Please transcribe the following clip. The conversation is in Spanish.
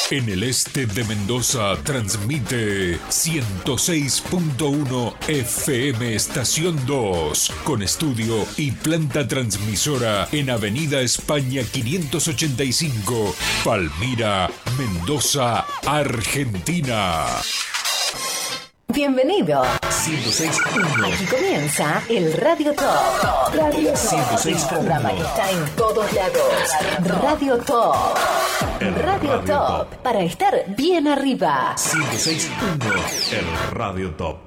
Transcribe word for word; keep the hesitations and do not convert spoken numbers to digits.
En el este de Mendoza transmite ciento seis punto uno F M Estación dos, con estudio y planta transmisora en Avenida España quinientos ochenta y cinco, Palmira, Mendoza, Argentina. Bienvenido. ciento seis punto uno. Aquí comienza el Radio Top. Radio Top. ciento seis punto uno. El programa que está en todos lados. Radio Top. El Radio Radio Top. Top. Para estar bien arriba. ciento seis punto uno. El Radio Top.